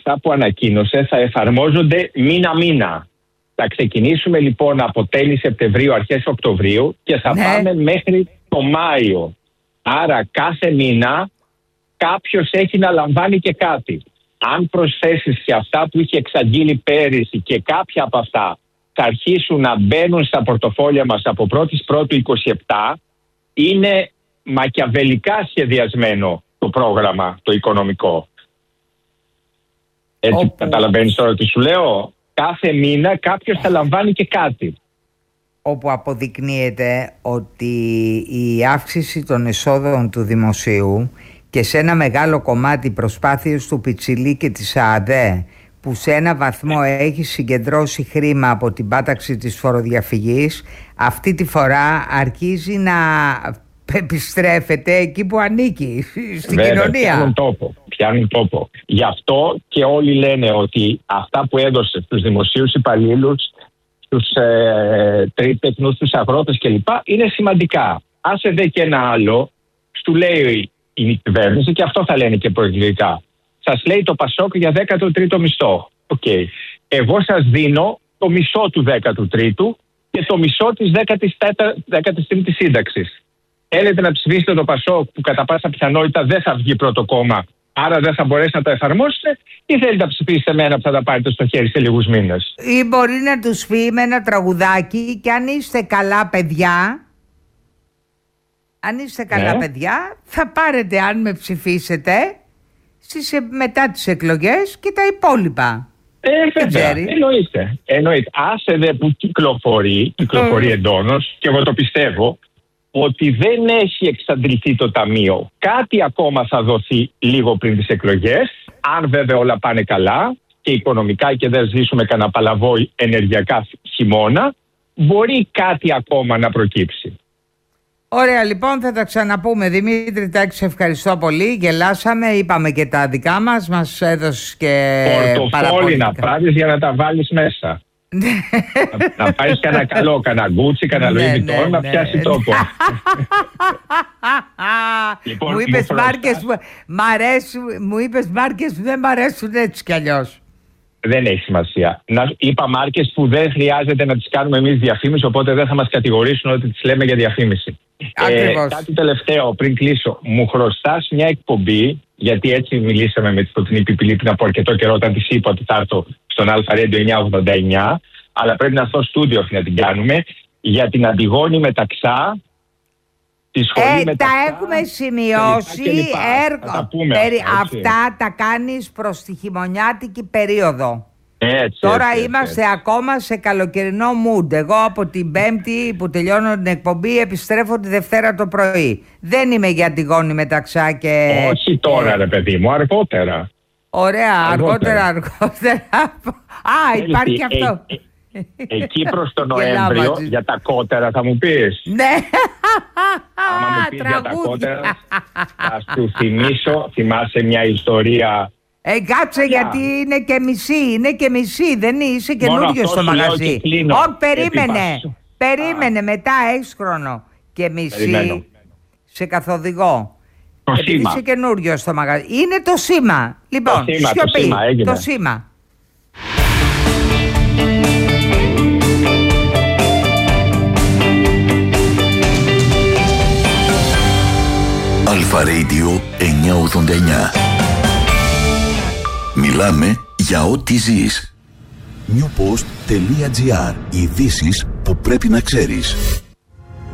αυτά που ανακοίνωσε θα εφαρμόζονται μήνα-μήνα. Θα ξεκινήσουμε λοιπόν από τέλη Σεπτεμβρίου, αρχές Οκτωβρίου και θα πάμε μέχρι το Μάιο. Άρα κάθε μήνα κάποιος έχει να λαμβάνει και κάτι. Αν προσθέσεις και αυτά που είχε εξαγγείλει πέρυσι και κάποια από αυτά θα αρχίσουν να μπαίνουν στα πορτοφόλια μας από 1η 27, είναι μακιαβελικά σχεδιασμένο το πρόγραμμα, το οικονομικό. Έτσι καταλαβαίνεις τώρα τι σου λέω? Κάθε μήνα κάποιος θα λαμβάνει και κάτι. Όπου αποδεικνύεται ότι η αύξηση των εσόδων του δημοσίου και σε ένα μεγάλο κομμάτι προσπάθειες του Πιτσιλή και της ΑΔΕ, που σε ένα βαθμό έχει συγκεντρώσει χρήμα από την πάταξη της φοροδιαφυγής, αυτή τη φορά αρχίζει να επιστρέφεται εκεί που ανήκει, στην κοινωνία. Πιάνουν τόπο. Γι' αυτό και όλοι λένε ότι αυτά που έδωσε στους δημοσίους υπαλλήλους, στους τρίτεκνους, στους αγρότες κλπ. Είναι σημαντικά. Άσε δε και ένα άλλο, σου λέει η κυβέρνηση, και αυτό θα λένε και προεκλογικά. Σας λέει το Πασόκ για 13ο μισθό. Εγώ σας δίνω το μισό του 13ου και το μισό της 13ης σύνταξης. Θέλετε να ψηφίσετε το Πασόκ, που κατά πάσα πιθανότητα δεν θα βγει πρώτο κόμμα, άρα δεν θα μπορέσετε να τα εφαρμόσετε, ή θέλετε να ψηφίσετε εμένα που θα τα πάρετε στο χέρι σε λίγους μήνες? Ή μπορεί να τους πει με ένα τραγουδάκι, και αν είστε καλά παιδιά, παιδιά, θα πάρετε, αν με ψηφίσετε, μετά τις εκλογές και τα υπόλοιπα. Βέβαια, εννοείται. Άσε δε που κυκλοφορεί εντόνως, και εγώ το πιστεύω, ότι δεν έχει εξαντληθεί το ταμείο. Κάτι ακόμα θα δοθεί λίγο πριν τις εκλογές, αν βέβαια όλα πάνε καλά και οικονομικά και δεν ζήσουμε κανένα παλαβόι ενεργειακά χειμώνα, μπορεί κάτι ακόμα να προκύψει. Ωραία, λοιπόν, θα τα ξαναπούμε. Δημήτρη Τάκη, ευχαριστώ πολύ. Γελάσαμε, είπαμε και τα δικά μας. Μας έδωσες και πορτοφόλι να πάρεις για να τα βάλεις μέσα. Να πάρεις κανένα καλό, κανένα Γκούτσι, κανένα Λουί Βιτόν, να πιάσει τόπο. Μου είπες μάρκες που δεν μ' αρέσουν έτσι κι αλλιώς. Δεν έχει σημασία. Είπα μάρκες που δεν χρειάζεται να τις κάνουμε εμείς διαφήμιση, οπότε δεν θα μας κατηγορήσουν ότι τις λέμε για διαφήμιση. Κάτι τελευταίο πριν κλείσω. Μου χρωστάς μια εκπομπή, γιατί έτσι μιλήσαμε με τη Φωτεινή Πιπιλή πριν από αρκετό καιρό, όταν της είπα ότι θα έρθω στον Αλφα Radio 989, αλλά πρέπει να έρθω στούντιο να την κάνουμε, για την Αντιγόνη Μεταξά, τη σχολή Μεταξά. Τα έχουμε σημειώσει. Αυτά τα κάνεις προς τη χειμωνιάτικη περίοδο. Τώρα είμαστε ακόμα σε καλοκαιρινό mood. Εγώ από την Πέμπτη που τελειώνω την εκπομπή επιστρέφω τη Δευτέρα το πρωί. Δεν είμαι για Αντιγόνη Μεταξά και... Όχι τώρα ρε παιδί μου, αργότερα. Ωραία, αργότερα. Υπάρχει και αυτό. Εκεί προς τον Νοέμβριο για τα κότερα θα μου πεις? Ναι. Άμα μου πεις για τα κότερα θα σου θυμίσω, θυμάσαι μια ιστορία. Κάτσε γιατί είναι και μισή, δεν είσαι καινούριο στο μαγαζί. Όχι, περίμενε, μετά έχεις χρόνο. Και μισή σε καθοδηγώ. Επειδή είσαι καινούριο στο μαγαζί. Είναι το σήμα. Λοιπόν, σιωπή, το σήμα. Αλφα Radio 989. Μιλάμε για ό,τι ζεις. Newpost.gr. Ειδήσεις που πρέπει να ξέρεις.